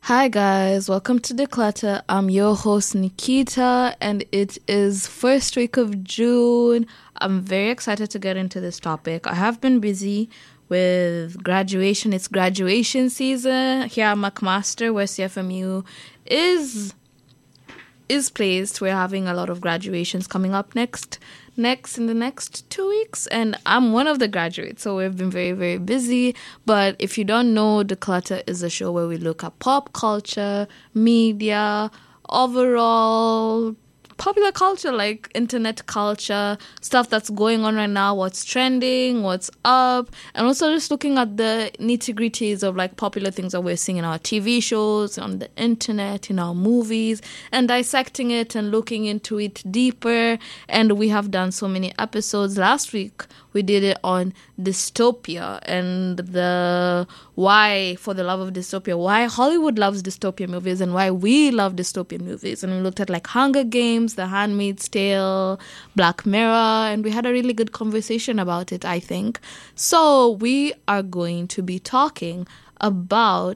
Hi guys, welcome to Declutter. I'm your host Nikita and it is first week of June. I'm very excited to get into this topic. I have been busy with graduation. It's graduation season here at McMaster where CFMU is placed. We're having a lot of graduations coming up next in the next 2 weeks, and I'm one of the graduates, so we've been very, very busy. But if you don't know, Declutter is a show where we look at pop culture, media, overall popular culture, like internet culture, stuff that's going on right now, what's trending, what's up, and also just looking at the nitty-gritties of like popular things that we're seeing in our TV shows, on the internet, in our movies, and dissecting it and looking into it deeper. And we have done so many episodes. Last week we did it on dystopia and the why, for the love of dystopia, why Hollywood loves dystopia movies and why we love dystopia movies. And we looked at like Hunger Games, The Handmaid's Tale, Black Mirror, and we had a really good conversation about it, I think. So we are going to be talking about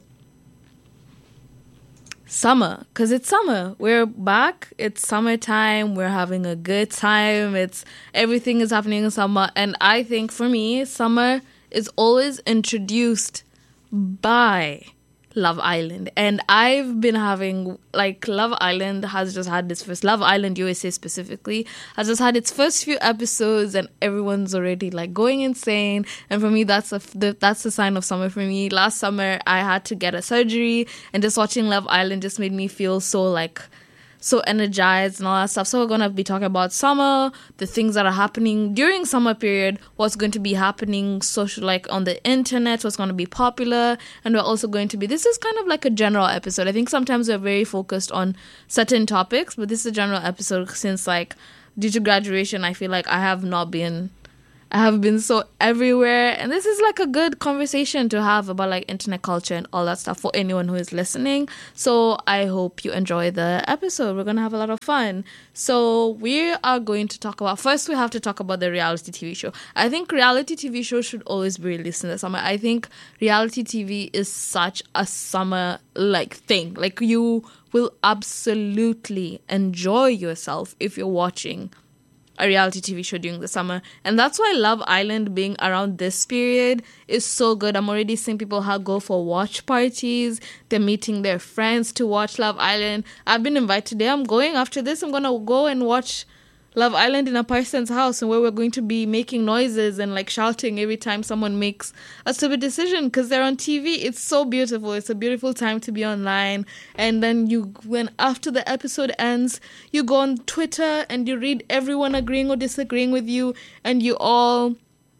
summer, because it's summer. We're back. It's summertime. We're having a good time. Everything is happening in summer. And I think for me, summer is always introduced by Love Island. And I've been having, like, Love Island has just had this first, Love Island USA specifically, has just had its first few episodes and everyone's already, like, going insane. And for me, that's the sign of summer for me. Last summer, I had to get a surgery and just watching Love Island just made me feel so energized and all that stuff. So we're going to be talking about summer, the things that are happening during summer period, what's going to be happening social, like on the internet, what's going to be popular. And we're also going to be, this is kind of like a general episode. I think sometimes we're very focused on certain topics, but this is a general episode since, like, due to graduation, I feel like I have been so everywhere, and this is like a good conversation to have about like internet culture and all that stuff for anyone who is listening. So I hope you enjoy the episode. We're gonna have a lot of fun. So we are going to talk about, first we have to talk about the reality TV show. I think reality TV shows should always be released in the summer. I think reality TV is such a summer like thing. Like, you will absolutely enjoy yourself if you're watching a reality TV show during the summer. And that's why Love Island being around this period is so good. I'm already seeing people go for watch parties. They're meeting their friends to watch Love Island. I've been invited today. I'm going after this. I'm going to go and watch Love Island in a person's house, and where we're going to be making noises and like shouting every time someone makes a stupid decision because they're on TV. It's so beautiful. It's a beautiful time to be online. And then when after the episode ends, you go on Twitter and you read everyone agreeing or disagreeing with you, and you're all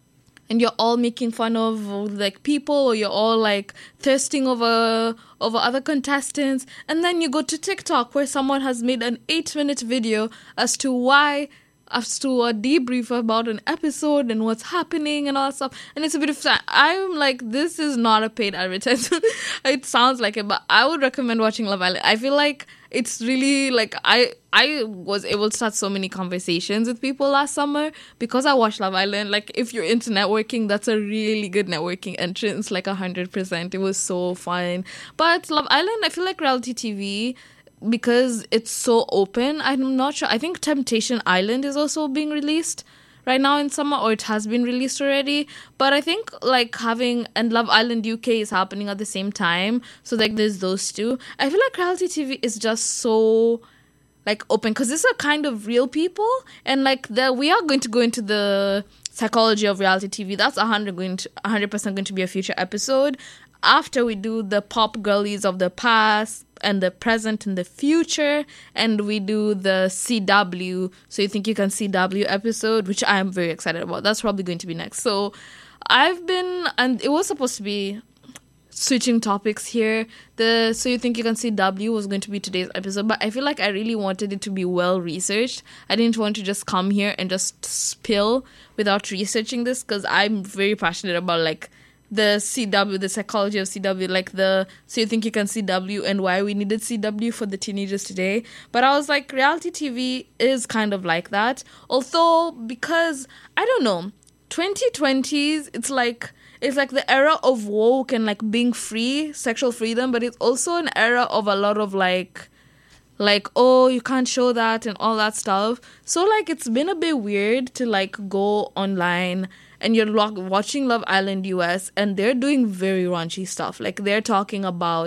making fun of like people, or you're all like thirsting over other contestants. And then you go to TikTok where someone has made an 8-minute video as to a debrief about an episode and what's happening and all that stuff. And it's a bit of time. I'm like, this is not a paid advertisement. It sounds like it, but I would recommend watching Love Island. I feel like it's really like, I was able to start so many conversations with people last summer because I watched Love Island. Like, if you're into networking, that's a really good networking entrance, like 100%. It was so fun. But Love Island, I feel like reality TV, because it's so open, I'm not sure. I think Temptation Island is also being released right now in summer, or it has been released already. But I think like and Love Island UK is happening at the same time. So like there's those two. I feel like reality TV is just so like open because these are kind of real people, and like we are going to go into the psychology of reality TV. That's 100% going to be a future episode after we do the pop girlies of the past and the present and the future, and we do the CW, So You Think You Can CW episode, which I'm very excited about. That's probably going to be next. So and it was supposed to be switching topics here. The So You Think You Can CW was going to be today's episode, but I feel like I really wanted it to be well researched. I didn't want to just come here and just spill without researching this, because I'm very passionate about like the CW, the psychology of CW, like So You Think You Can CW, and why we needed CW for the teenagers today. But I was like, reality TV is kind of like that. Although, because, I don't know, 2020s, it's like the era of woke and like being free, sexual freedom, but it's also an era of a lot of like, oh, you can't show that and all that stuff. So like it's been a bit weird to like go online and you're watching Love Island US and they're doing very raunchy stuff. Like they're talking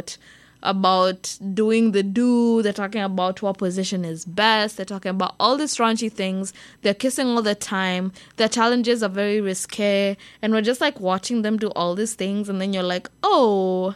about doing the do, they're talking about what position is best, they're talking about all these raunchy things, they're kissing all the time, their challenges are very risque, and we're just like watching them do all these things, and then you're like, oh,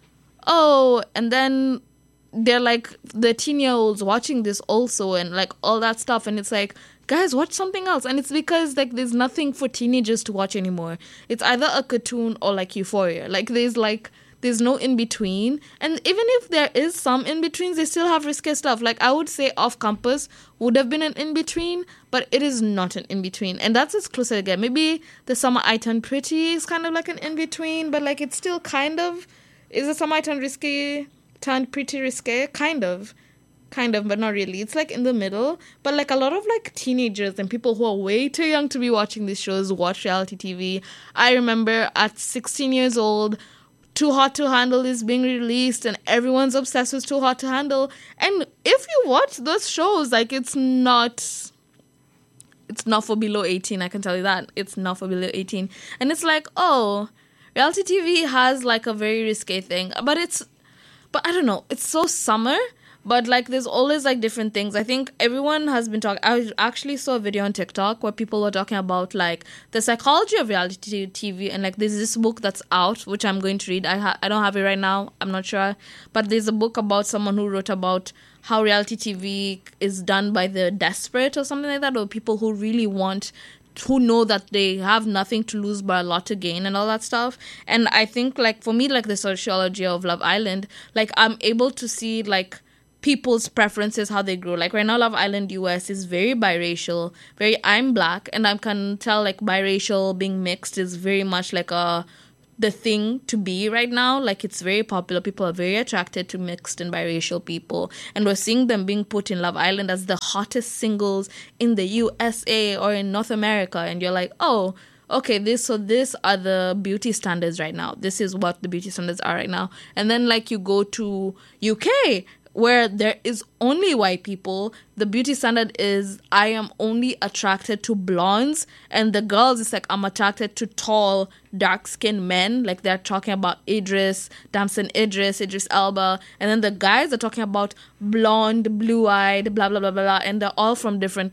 and then they're like the teen-year-olds watching this also and like all that stuff, and it's like, guys, watch something else. And it's because like there's nothing for teenagers to watch anymore. It's either a cartoon or like Euphoria. There's no in between. And even if there is some in betweens, they still have risky stuff. Like I would say Off Campus would have been an in between, but it is not an in between, and that's as close as I get. Maybe The Summer I Turned Pretty is kind of like an in between, but like it's still kind of, is The Summer I Turned Pretty risque? Kind of, but not really. It's like in the middle. But like a lot of like teenagers and people who are way too young to be watching these shows watch reality TV. I remember at 16 years old, Too Hot to Handle is being released and everyone's obsessed with Too Hot to Handle. And if you watch those shows, like it's not for below 18, I can tell you that. It's not for below 18. And it's like, oh, reality TV has like a very risque thing. But I don't know, it's so summer. But, like, there's always, like, different things. I think everyone has been talking... I actually saw a video on TikTok where people were talking about, like, the psychology of reality TV. And, like, there's this book that's out, which I'm going to read. I don't have it right now. I'm not sure. But there's a book about someone who wrote about how reality TV is done by the desperate or something like that. Or people who really want... who know that they have nothing to lose but a lot to gain and all that stuff. And I think, like, for me, like, the sociology of Love Island, like, I'm able to see, like... people's preferences, how they grow. Like right now, Love Island US is very biracial, very I'm black, and I can tell like biracial being mixed is very much like the thing to be right now. Like it's very popular. People are very attracted to mixed and biracial people, and we're seeing them being put in Love Island as the hottest singles in the USA or in North America, and you're like, oh, okay, these are the beauty standards right now. This is what the beauty standards are right now. And then like you go to UK, where there is only white people, the beauty standard is I am only attracted to blondes, and the girls, it's like I'm attracted to tall, dark-skinned men, like they're talking about Damson Idris Elba, and then the guys are talking about blonde, blue-eyed, blah, blah, blah, blah, blah, and they're all from different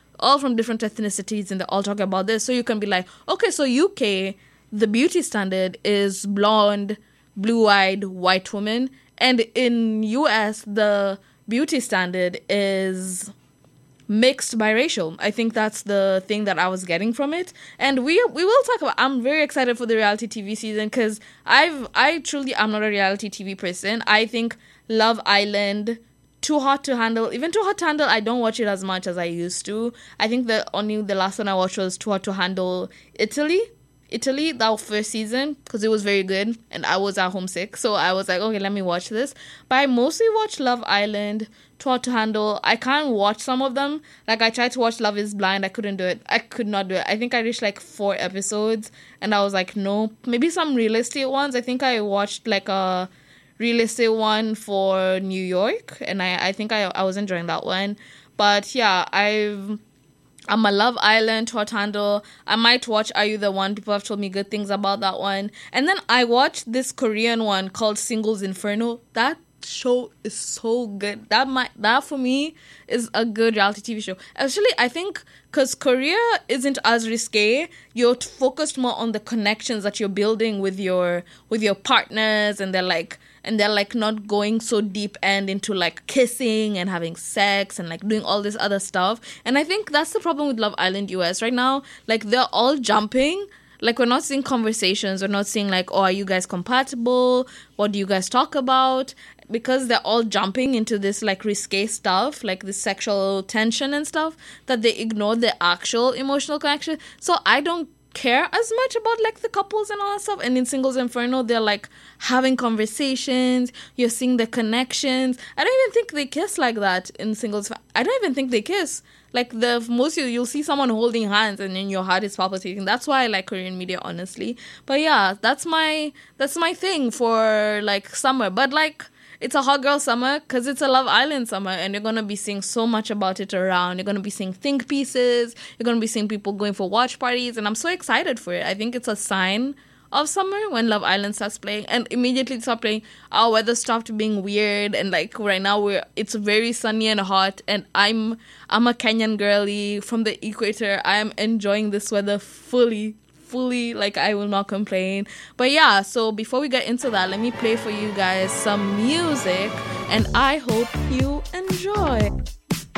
ethnicities, and they're all talking about this, so you can be like, okay, so UK, the beauty standard is blonde, blue-eyed, white woman, and in US, the beauty standard is mixed biracial. I think that's the thing that I was getting from it. And we will talk about... I'm very excited for the reality TV season because I truly am not a reality TV person. I think Love Island, Too Hot to Handle, even Too Hot to Handle, I don't watch it as much as I used to. I think the last one I watched was Too Hot to Handle Italy, that first season, because it was very good, and I was at homesick, so I was like, okay, let me watch this. But I mostly watch Love Island, Too Hot to Handle. I can't watch some of them. Like, I tried to watch Love is Blind. I couldn't do it. I could not do it. I think I reached, like, 4 episodes, and I was like, no. Maybe some real estate ones. I think I watched, like, a real estate one for New York, and I think I was enjoying that one. But, yeah, I'm a Love Island, Too Hot to Handle. I might watch Are You the One? People have told me good things about that one. And then I watched this Korean one called Singles Inferno. That show is so good. That for me is a good reality TV show. Actually, I think because Korea isn't as risque, you're focused more on the connections that you're building with your partners, and they're like not going so deep and into like kissing and having sex and like doing all this other stuff. And I think that's the problem with Love Island US right now. Like they're all jumping. Like we're not seeing conversations. We're not seeing like, oh, are you guys compatible? What do you guys talk about? Because they're all jumping into this like risque stuff, like this sexual tension and stuff, that they ignore the actual emotional connection. So I don't care as much about like the couples and all that stuff. And in Singles Inferno, they're like having conversations. You're seeing the connections. I don't even think they kiss like that in Singles. I don't even think they kiss. Like the most you'll see someone holding hands and then your heart is palpitating. That's why I like Korean media, honestly. But yeah, that's my thing for like summer. But like, it's a hot girl summer because it's a Love Island summer, and you're going to be seeing so much about it around. You're going to be seeing think pieces. You're going to be seeing people going for watch parties, and I'm so excited for it. I think it's a sign of summer when Love Island starts playing, and immediately it stopped playing. Our weather stopped being weird, and like right now it's very sunny and hot, and I'm a Kenyan girly from the equator. I'm enjoying this weather fully, like I will not complain. But yeah, so before we get into that, let me play for you guys some music, and I hope you enjoy.